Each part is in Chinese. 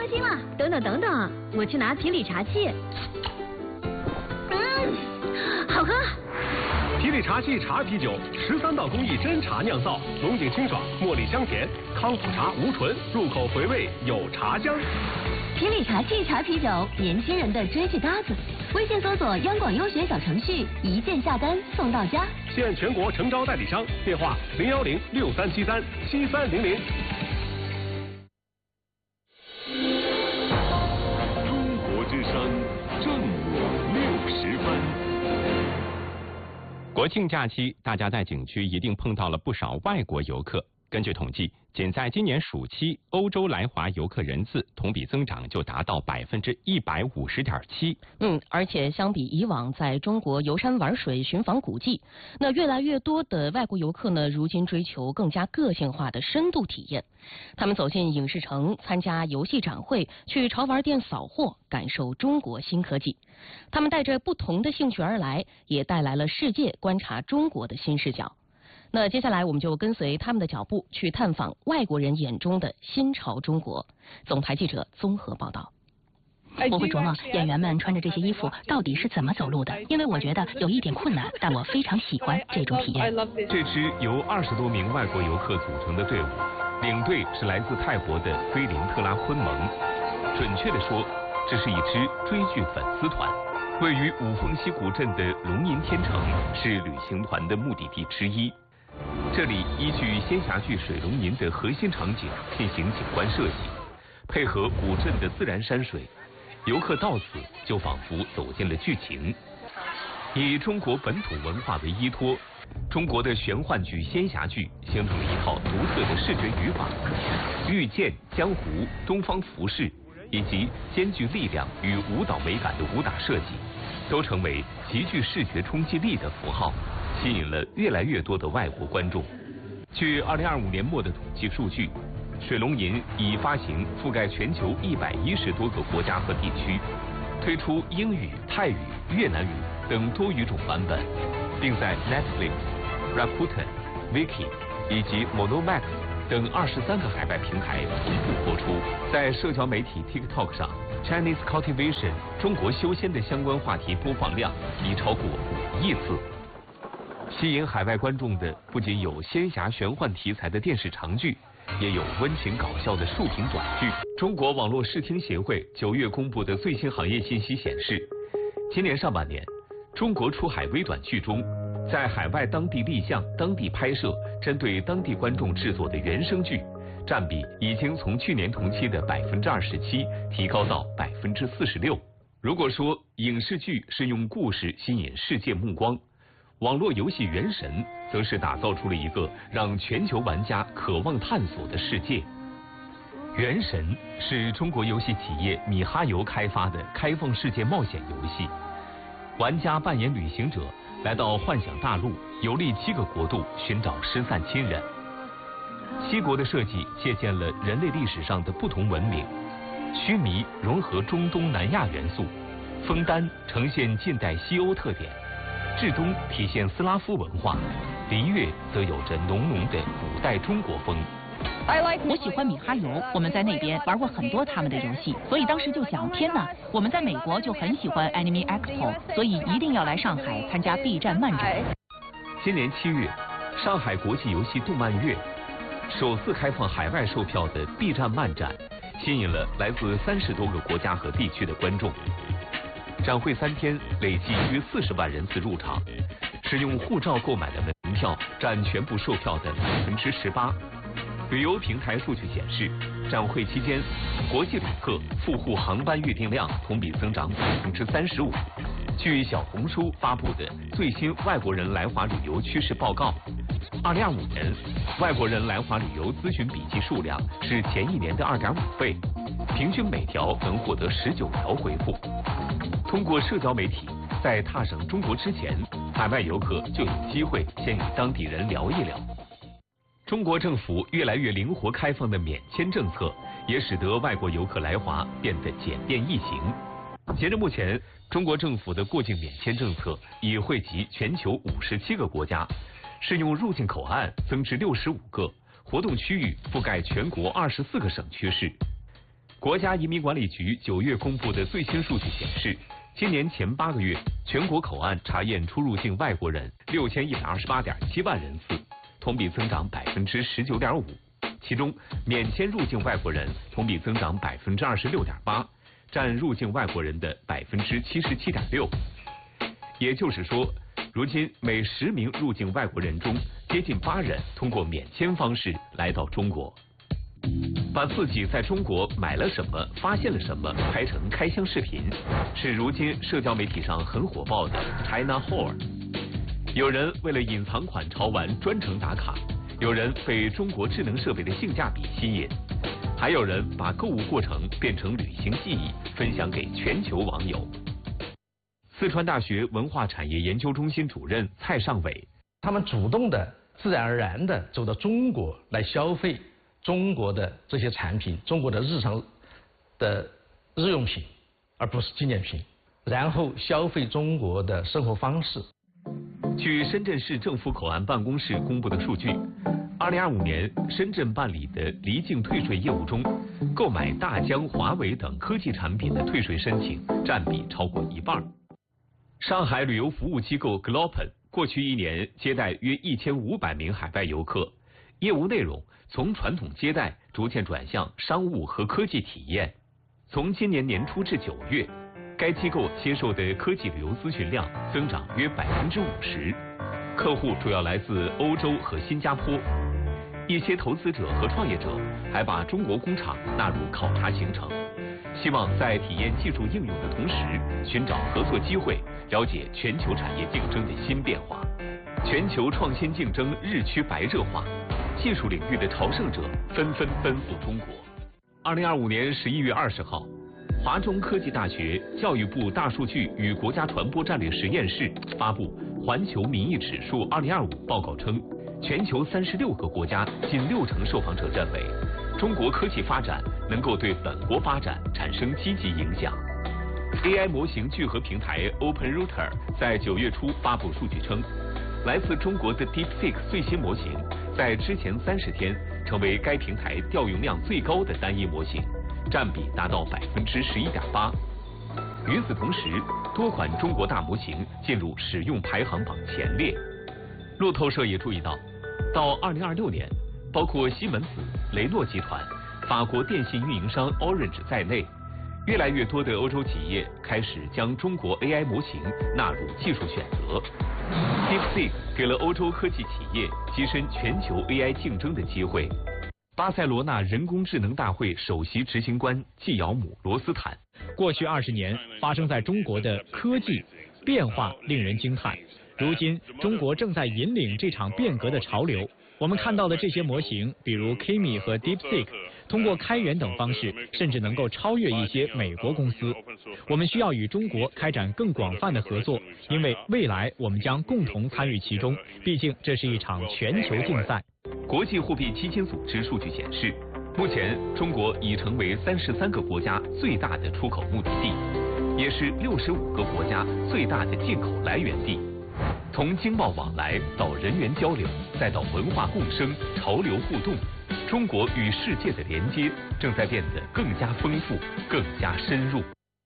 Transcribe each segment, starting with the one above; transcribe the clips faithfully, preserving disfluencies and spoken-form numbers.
心了。等等等等，我去拿皮里茶器。嗯，好喝。 皮里茶器茶啤酒，十三道工艺真茶酿造，浓井清爽，茉莉香甜，康普茶无醇，入口回味有茶香。 皮里茶器茶啤酒，年轻人的追剧搭子。微信搜索央广优选小程序，一键下单送到家。 现全国诚招代理商，电话零幺零六三七三七三零零。 中国之声正午六时分。 国庆假期，大家在景区一定碰到了不少外国游客。根据统计，仅在今年暑期，欧洲来华游客人次同比增长就达到百分之一百五十点七。 嗯，而且相比以往在中国游山玩水、寻访古迹，那越来越多的外国游客呢，如今追求更加个性化的深度体验。他们走进影视城，参加游戏展会，去潮玩店扫货，感受中国新科技。他们带着不同的兴趣而来，也带来了世界观察中国的新视角。那接下来我们就跟随他们的脚步，去探访外国人眼中的新潮中国。总台记者综合报道。 我会琢磨演员们穿着这些衣服到底是怎么走路的，因为我觉得有一点困难，但我非常喜欢这种体验。 这支由二十多名外国游客组成的队伍，领队是来自泰国的菲林特拉昆蒙。准确地说，这是一支追剧粉丝团。位于五峰溪古镇的龙吟天城是旅行团的目的地之一。这里依据仙侠剧《水龙吟》的核心场景进行景观设计，配合古镇的自然山水，游客到此就仿佛走进了剧情。以中国本土文化为依托，中国的玄幻剧、仙侠剧形成了一套独特的视觉语法，御剑、江湖、东方服饰以及兼具力量与舞蹈美感的武打设计，都成为极具视觉冲击力的符号，吸引了越来越多的外国观众。据二零二五年末的统计数据，水龙吟已发行覆盖全球一百一十多个国家和地区，推出英语、泰语、越南语等多语种版本，并在 Netflix、Rakuten、Viki 以及 Monomax 等二十三个海外平台同步播出。在社交媒体 TikTok 上 ，Chinese Cultivation 中国修仙的相关话题播放量已超过五亿次。吸引海外观众的不仅有仙侠玄幻题材的电视长剧，也有温情搞笑的竖屏短剧。中国网络视听协会九月公布的最新行业信息显示，今年上半年，中国出海微短剧中，在海外当地立项、当地拍摄、针对当地观众制作的原声剧，占比已经从去年同期的百分之二十七提高到百分之四十六。如果说影视剧是用故事吸引世界目光，网络游戏《原神》则是打造出了一个让全球玩家渴望探索的世界。《原神》是中国游戏企业米哈游开发的开放世界冒险游戏，玩家扮演旅行者，来到幻想大陆，游历七个国度，寻找失散亲人。七国的设计借鉴了人类历史上的不同文明，须弥融合中东南亚元素，枫丹呈现近代西欧特点，至东体现斯拉夫文化，璃月则有着浓浓的古代中国风。 我喜欢米哈游，我们在那边玩过很多他们的游戏，所以当时就想，天哪，我们在美国就很喜欢 Anime Expo， 所以一定要来上海参加 B 站漫展。 今年七月，上海国际游戏动漫月首次开放海外售票的 B 站漫展，吸引了来自三十多个国家和地区的观众。展会三天，累计约四十万人次入场，使用护照购买的门票占全部售票的百分之十八。旅游平台数据显示，展会期间，国际旅客赴沪航班预订量同比增长百分之三十五。据小红书发布的最新外国人来华旅游趋势报告，二零二五年外国人来华旅游咨询笔记数量是前一年的二点五倍，平均每条能获得十九条回复。通过社交媒体，在踏上中国之前，海外游客就有机会先与当地人聊一聊。中国政府越来越灵活开放的免签政策，也使得外国游客来华变得简便易行。截至目前，中国政府的过境免签政策已惠及全球五十七个国家，适用入境口岸增至六十五个，活动区域覆盖全国二十四个省区市。 国家移民管理局九月公布的最新数据显示，今年前八个月，全国口岸查验出入境外国人六千一百二十八点七万人次，同比增长百分之十九点五。其中，免签入境外国人同比增长百分之二十六点八，占入境外国人的百分之七十七点六。也就是说，如今每十名入境外国人中，接近八人通过免签方式来到中国。把自己在中国买了什么、发现了什么拍成开箱视频，是如今社交媒体上很火爆的 China Haul。有人为了隐藏款潮玩专程打卡，有人被中国智能设备的性价比吸引，还有人把购物过程变成旅行记忆，分享给全球网友。四川大学文化产业研究中心主任蔡尚伟， 他们主动的、自然而然的走到中国来消费中国的这些产品，中国的日常的日用品，而不是纪念品，然后消费中国的生活方式。 据深圳市政府口岸办公室公布的数据，二零二五年深圳办理的离境退税业务中，购买大疆、华为等科技产品的退税申请占比超过一半。上海旅游服务机构 Glopen 过去一年接待约一千五百名海外游客，业务内容从传统接待逐渐转向商务和科技体验。从今年年初至九月，该机构接受的科技旅游咨询量增长约百分之五十，客户主要来自欧洲和新加坡。一些投资者和创业者还把中国工厂纳入考察行程，希望在体验技术应用的同时，寻找合作机会，了解全球产业竞争的新变化。全球创新竞争日趋白热化，技术领域的朝圣者纷纷奔赴中国。二零二五年十一月二十号，华中科技大学教育部大数据与国家传播战略实验室发布《环球民意指数二零二五》报告称，全球三十六个国家近六成受访者认为，中国科技发展能够对本国发展产生积极影响。A I 模型聚合平台 OpenRouter 在九月初发布数据称，来自中国的 DeepSeek 最新模型在之前三十天成为该平台调用量最高的单一模型，占比达到百分之十一点八。与此同时，多款中国大模型进入使用排行榜前列。路透社也注意到，到二零二六年，包括西门子、雷诺集团、法国电信运营商 Orange 在内，越来越多的欧洲企业开始将中国 A I 模型纳入技术选择。DeepSeek 给了欧洲科技企业跻身全球 A I 竞争的机会。巴塞罗那人工智能大会首席执行官季尧姆·罗斯坦， 过去二十年发生在中国的科技变化令人惊叹，如今中国正在引领这场变革的潮流。我们看到的这些模型，比如 Kimi 和 DeepSeek， 通过开源等方式，甚至能够超越一些美国公司。我们需要与中国开展更广泛的合作，因为未来我们将共同参与其中，毕竟这是一场全球竞赛。 国际货币基金组织数据显示，目前中国已成为三十三个国家最大的出口目的地，也是六十五个国家最大的进口来源地。从经贸往来到人员交流，再到文化共生、潮流互动，中国与世界的连接正在变得更加丰富、更加深入。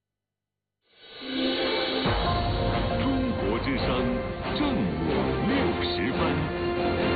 中国之声正午六时分。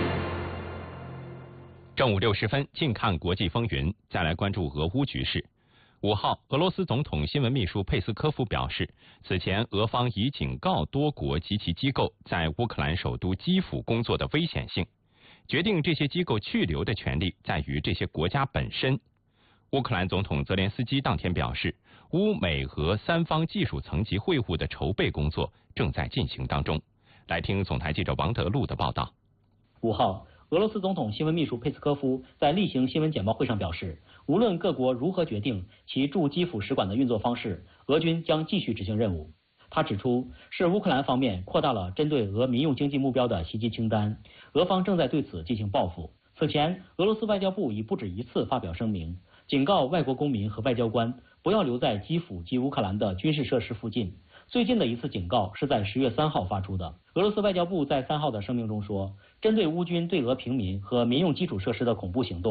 正午六十分，近看国际风云，再来关注俄乌局势。五号，俄罗斯总统新闻秘书佩斯科夫表示，此前俄方已警告多国及其机构在乌克兰首都基辅工作的危险性，决定这些机构去留的权利在于这些国家本身。乌克兰总统泽连斯基当天表示，乌美俄三方技术层级会晤的筹备工作正在进行当中。来听总台记者王德禄的报道。 五号，俄罗斯总统新闻秘书佩斯科夫在例行新闻简报会上表示，无论各国如何决定其驻基辅使馆的运作方式，俄军将继续执行任务。他指出，是乌克兰方面扩大了针对俄民用经济目标的袭击清单，俄方正在对此进行报复。此前，俄罗斯外交部已不止一次发表声明，警告外国公民和外交官不要留在基辅及乌克兰的军事设施附近。最近的一次警告是在十月三号发出的。俄罗斯外交部在三号的声明中说，针对乌军对俄平民和民用基础设施的恐怖行动，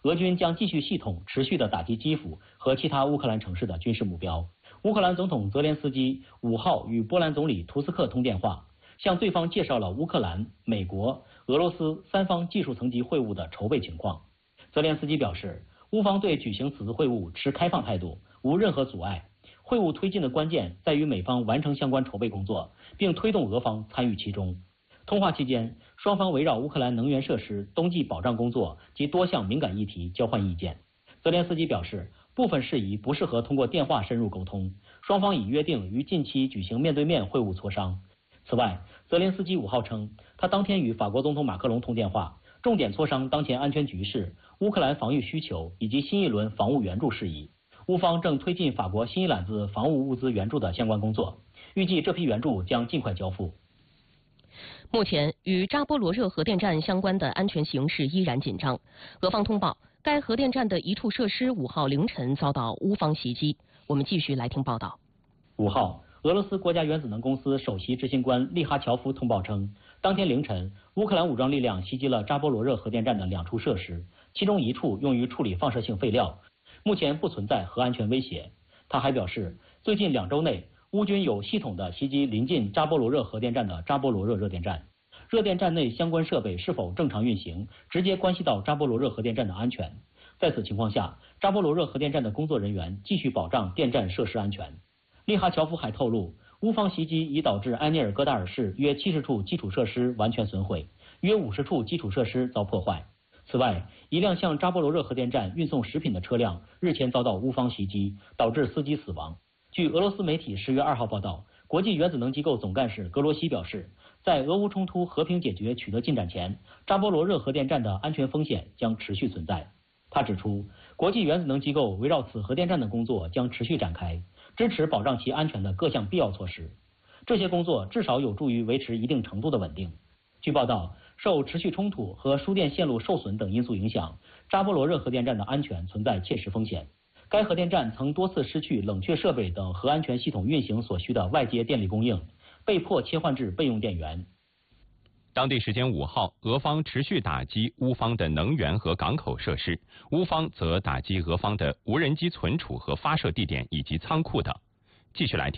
俄军将继续系统持续的打击基辅和其他乌克兰城市的军事目标。乌克兰总统泽连斯基五号与波兰总理图斯克通电话，向对方介绍了乌克兰、美国、俄罗斯三方技术层级会晤的筹备情况。泽连斯基表示，乌方对举行此次会晤持开放态度，无任何阻碍。会晤推进的关键在于美方完成相关筹备工作，并推动俄方参与其中。通话期间，双方围绕乌克兰能源设施、冬季保障工作及多项敏感议题交换意见。泽连斯基表示，部分事宜不适合通过电话深入沟通，双方已约定于近期举行面对面会晤磋商。此外，泽连斯基五号称，他当天与法国总统马克龙通电话，重点磋商当前安全局势、乌克兰防御需求以及新一轮防务援助事宜。乌方正推进法国新一揽子防务物资援助的相关工作，预计这批援助将尽快交付。 目前，与扎波罗热核电站相关的安全形势依然紧张。俄方通报，该核电站的一处设施五号凌晨遭到乌方袭击。我们继续来听报道。 五号，俄罗斯国家原子能公司首席执行官利哈乔夫通报称，当天凌晨，乌克兰武装力量袭击了扎波罗热核电站的两处设施，其中一处用于处理放射性废料，目前不存在核安全威胁。他还表示，最近两周内，乌军有系统的袭击临近扎波罗热核电站的扎波罗热热电站，热电站内相关设备是否正常运行，直接关系到扎波罗热核电站的安全。在此情况下，扎波罗热核电站的工作人员继续保障电站设施安全。利哈乔夫还透露，乌方袭击已导致埃涅尔戈达尔市约七十处基础设施完全损毁，约五十处基础设施遭破坏。此外，一辆向扎波罗热核电站运送食品的车辆日前遭到乌方袭击，导致司机死亡。据俄罗斯媒体十月二号报道，国际原子能机构总干事格罗西表示，在俄乌冲突和平解决取得进展前，扎波罗热核电站的安全风险将持续存在。他指出，国际原子能机构围绕此核电站的工作将持续展开，支持保障其安全的各项必要措施。这些工作至少有助于维持一定程度的稳定。据报道，受持续冲突和输电线路受损等因素影响，扎波罗热核电站的安全存在切实风险。该核电站曾多次失去冷却设备等核安全系统运行所需的外接电力供应，被迫切换至备用电源。 当地时间五号，俄方持续打击乌方的能源和港口设施，乌方则打击俄方的无人机存储和发射地点以及仓库等。继续来听。